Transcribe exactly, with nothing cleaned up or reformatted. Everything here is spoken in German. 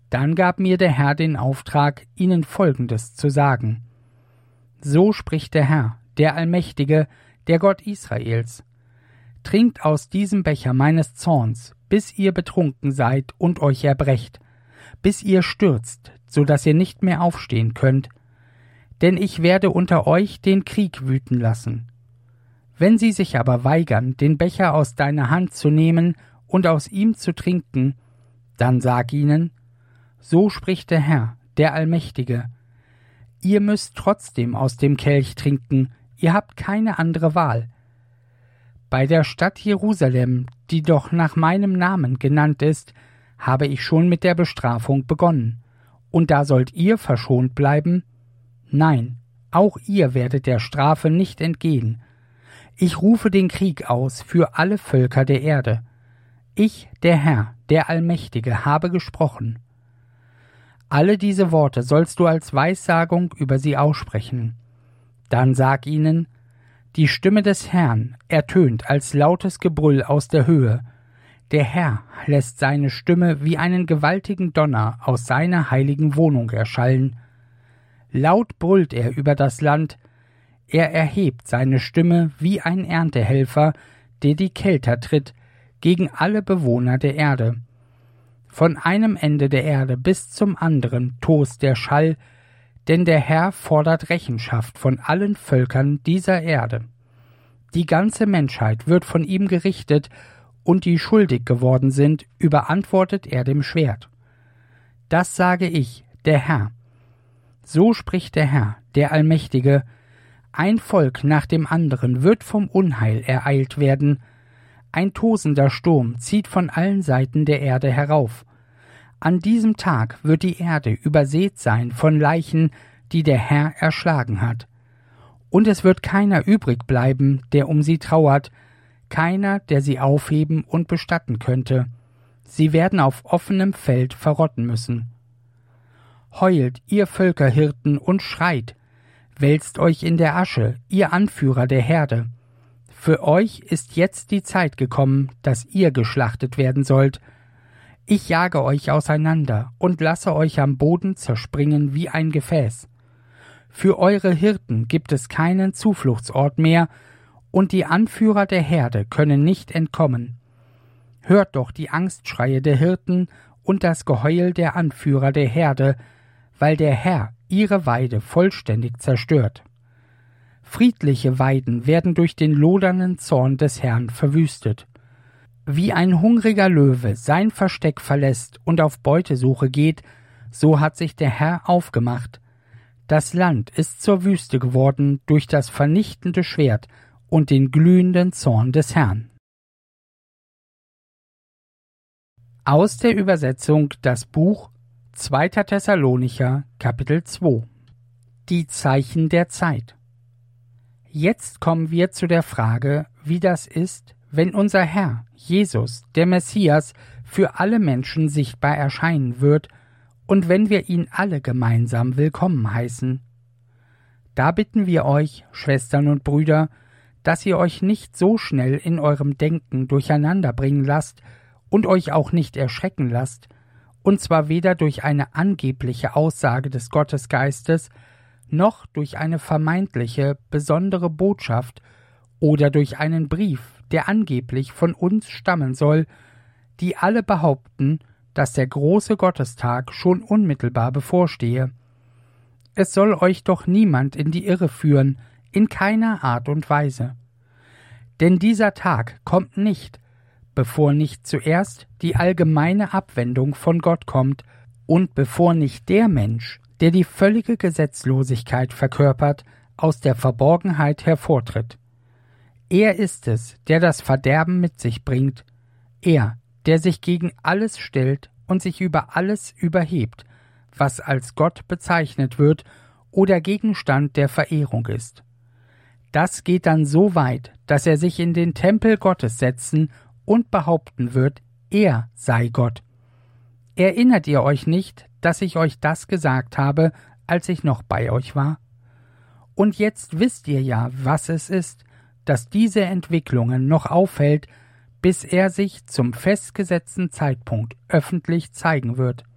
Dann gab mir der Herr den Auftrag, ihnen Folgendes zu sagen. So spricht der Herr, der Allmächtige, der Gott Israels. Trinkt aus diesem Becher meines Zorns, bis ihr betrunken seid und euch erbrecht, bis ihr stürzt, so dass ihr nicht mehr aufstehen könnt. Denn ich werde unter euch den Krieg wüten lassen. Wenn sie sich aber weigern, den Becher aus deiner Hand zu nehmen und aus ihm zu trinken, dann sag ihnen, so spricht der Herr, der Allmächtige. Ihr müsst trotzdem aus dem Kelch trinken, ihr habt keine andere Wahl. Bei der Stadt Jerusalem, die doch nach meinem Namen genannt ist, habe ich schon mit der Bestrafung begonnen. Und da sollt ihr verschont bleiben? Nein, auch ihr werdet der Strafe nicht entgehen. Ich rufe den Krieg aus für alle Völker der Erde. Ich, der Herr, der Allmächtige, habe gesprochen. Alle diese Worte sollst du als Weissagung über sie aussprechen. Dann sag ihnen, die Stimme des Herrn ertönt als lautes Gebrüll aus der Höhe. Der Herr lässt seine Stimme wie einen gewaltigen Donner aus seiner heiligen Wohnung erschallen. Laut brüllt er über das Land, er erhebt seine Stimme wie ein Erntehelfer, der die Kelter tritt, gegen alle Bewohner der Erde. Von einem Ende der Erde bis zum anderen tost der Schall, denn der Herr fordert Rechenschaft von allen Völkern dieser Erde. Die ganze Menschheit wird von ihm gerichtet, und die schuldig geworden sind, überantwortet er dem Schwert. Das sage ich, der Herr. So spricht der Herr, der Allmächtige, ein Volk nach dem anderen wird vom Unheil ereilt werden, ein tosender Sturm zieht von allen Seiten der Erde herauf. An diesem Tag wird die Erde übersät sein von Leichen, die der Herr erschlagen hat. Und es wird keiner übrig bleiben, der um sie trauert, keiner, der sie aufheben und bestatten könnte. Sie werden auf offenem Feld verrotten müssen. Heult, ihr Völkerhirten, und schreit, wälzt euch in der Asche, ihr Anführer der Herde. Für euch ist jetzt die Zeit gekommen, dass ihr geschlachtet werden sollt. Ich jage euch auseinander und lasse euch am Boden zerspringen wie ein Gefäß. Für eure Hirten gibt es keinen Zufluchtsort mehr, und die Anführer der Herde können nicht entkommen. Hört doch die Angstschreie der Hirten und das Geheul der Anführer der Herde, weil der Herr ihre Weide vollständig zerstört. Friedliche Weiden werden durch den lodernden Zorn des Herrn verwüstet. Wie ein hungriger Löwe sein Versteck verlässt und auf Beutesuche geht, so hat sich der Herr aufgemacht. Das Land ist zur Wüste geworden durch das vernichtende Schwert und den glühenden Zorn des Herrn. Aus der Übersetzung das Buch zweiter Thessalonicher, Kapitel zwei. Die Zeichen der Zeit. Jetzt kommen wir zu der Frage, wie das ist, wenn unser Herr, Jesus, der Messias, für alle Menschen sichtbar erscheinen wird und wenn wir ihn alle gemeinsam willkommen heißen. Da bitten wir euch, Schwestern und Brüder, dass ihr euch nicht so schnell in eurem Denken durcheinander bringen lasst und euch auch nicht erschrecken lasst, und zwar weder durch eine angebliche Aussage des Gottesgeistes, noch durch eine vermeintliche, besondere Botschaft oder durch einen Brief, der angeblich von uns stammen soll, die alle behaupten, dass der große Gottestag schon unmittelbar bevorstehe. Es soll euch doch niemand in die Irre führen, in keiner Art und Weise. Denn dieser Tag kommt nicht, bevor nicht zuerst die allgemeine Abwendung von Gott kommt und bevor nicht der Mensch, der die völlige Gesetzlosigkeit verkörpert, aus der Verborgenheit hervortritt. Er ist es, der das Verderben mit sich bringt, er, der sich gegen alles stellt und sich über alles überhebt, was als Gott bezeichnet wird oder Gegenstand der Verehrung ist. Das geht dann so weit, dass er sich in den Tempel Gottes setzen und behaupten wird, er sei Gott. Erinnert ihr euch nicht, dass ich euch das gesagt habe, als ich noch bei euch war? Und jetzt wisst ihr ja, was es ist, dass diese Entwicklungen noch aufhält, bis er sich zum festgesetzten Zeitpunkt öffentlich zeigen wird.